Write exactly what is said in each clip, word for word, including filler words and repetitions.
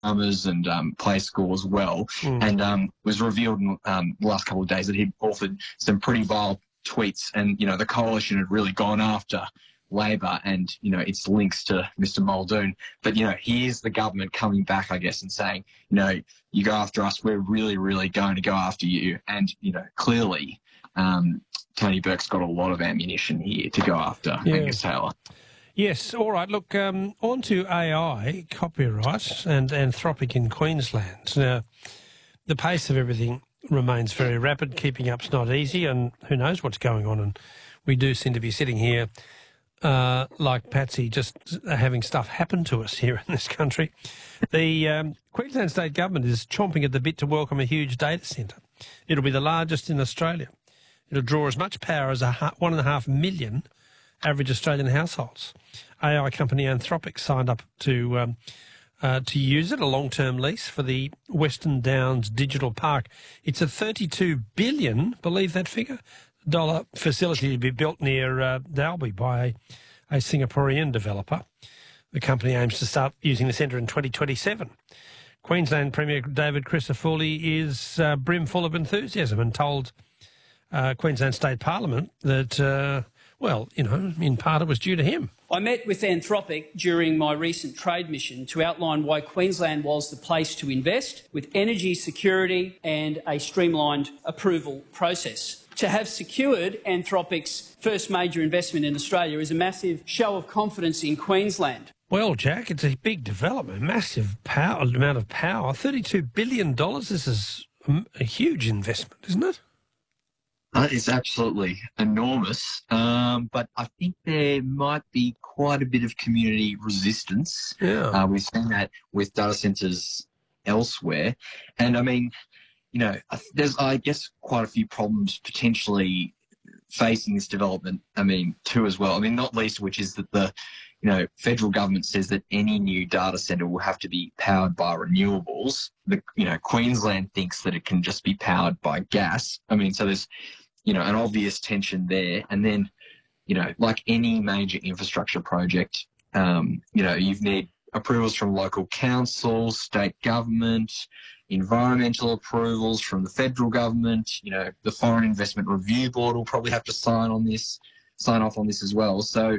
farmers and um, play school as well. Mm. And um, was revealed in um, the last couple of days that he'd authored some pretty vile tweets, and, you know, the coalition had really gone after Labor and, you know, its links to Mister Muldoon. But, you know, here's the government coming back, I guess, and saying, you know, you go after us, we're really, really going to go after you. And, you know, clearly um, Tony Burke's got a lot of ammunition here to go after yeah. Angus Taylor. Yes, all right. Look, um, on to A I, copyright and Anthropic in Queensland. Now, the pace of everything remains very rapid. Keeping up's not easy, and who knows what's going on. And we do seem to be sitting here Uh, like Patsy, just having stuff happen to us here in this country. The um, Queensland State Government is chomping at the bit to welcome a huge data centre. It'll be the largest in Australia. It'll draw as much power as a ha- one and a half million average Australian households. A I company Anthropic signed up to um, uh, to use it, a long-term lease for the Western Downs Digital Park. It's a thirty-two billion, believe that figure, dollar facility to be built near uh, Dalby by a Singaporean developer. The company aims to start using the centre in twenty twenty-seven. Queensland Premier David Crisafulli is uh, brimful of enthusiasm and told uh, Queensland State Parliament that, uh, well, you know, in part it was due to him. I met with Anthropic during my recent trade mission to outline why Queensland was the place to invest, with energy security and a streamlined approval process. To have secured Anthropic's first major investment in Australia is a massive show of confidence in Queensland. Well, Jack, it's a big development, massive power, amount of power. thirty-two billion dollars, this is a huge investment, isn't it? Uh, it's absolutely enormous, um, but I think there might be quite a bit of community resistance. Yeah. Uh, we've seen that with data centres elsewhere. And, I mean, you know, there's, I guess, quite a few problems potentially facing this development, I mean, too, as well. I mean, not least of which is that the, you know, federal government says that any new data centre will have to be powered by renewables. The, you know, Queensland thinks that it can just be powered by gas. I mean, so there's, you know, an obvious tension there. And then, you know, like any major infrastructure project, um, you know, you need approvals from local councils, state government, environmental approvals from the federal government. You know, the Foreign Investment Review Board will probably have to sign on this, sign off on this as well. So,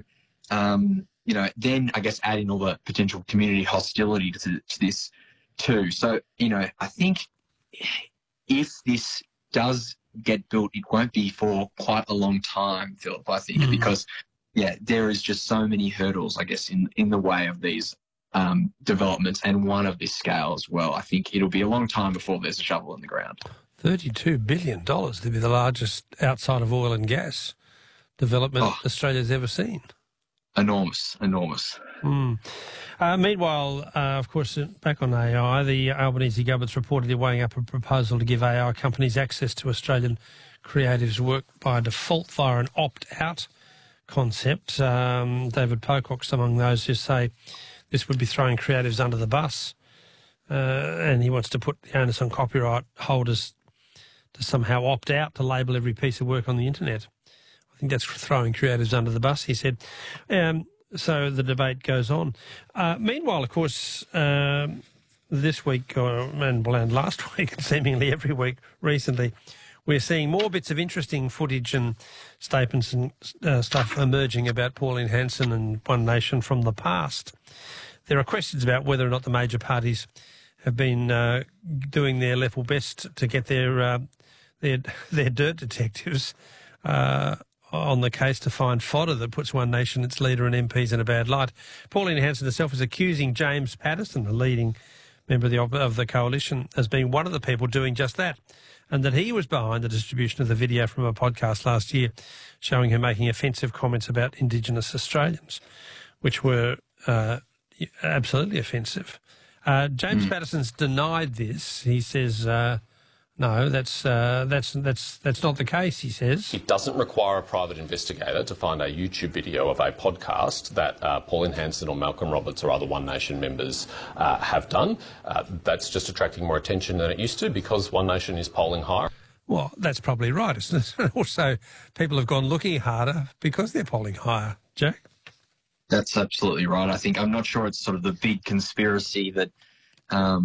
um, you know, then I guess add in all the potential community hostility to, to this too. So, you know, I think if this does get built, it won't be for quite a long time, Philip, I think, mm. because, yeah, there is just so many hurdles, I guess, in, in the way of these Um, developments, and one of this scale as well. I think it'll be a long time before there's a shovel in the ground. thirty-two billion dollars to be the largest outside of oil and gas development oh, Australia's ever seen. Enormous, enormous. Mm. Uh, meanwhile, uh, of course, back on A I, the Albanese government's reportedly weighing up a proposal to give A I companies access to Australian creatives' work by default via an opt-out concept. Um, David Pocock's among those who say this would be throwing creatives under the bus, uh, and he wants to put the onus on copyright holders to somehow opt out to label every piece of work on the internet. I think that's throwing creatives under the bus, he said. Um, so the debate goes on. Uh, meanwhile, of course, um, this week, or, and last week, seemingly every week recently, we're seeing more bits of interesting footage and statements and uh, stuff emerging about Pauline Hanson and One Nation from the past. There are questions about whether or not the major parties have been uh, doing their level best to get their uh, their their dirt detectives uh, on the case to find fodder that puts One Nation, its leader and M Ps in a bad light. Pauline Hanson herself is accusing James Paterson, the leading member of the, of the coalition, as being one of the people doing just that, and that he was behind the distribution of the video from a podcast last year showing her making offensive comments about Indigenous Australians, which were uh, absolutely offensive. Uh, James mm. Paterson's denied this. He says, uh, no, that's, uh, that's, that's, that's not the case, he says. It doesn't require a private investigator to find a YouTube video of a podcast that uh, Pauline Hanson or Malcolm Roberts or other One Nation members uh, have done. Uh, that's just attracting more attention than it used to because One Nation is polling higher. Well, that's probably right, isn't it? Also, people have gone looking harder because they're polling higher. Jack? That's absolutely right. I think I'm not sure it's sort of the big conspiracy that Um,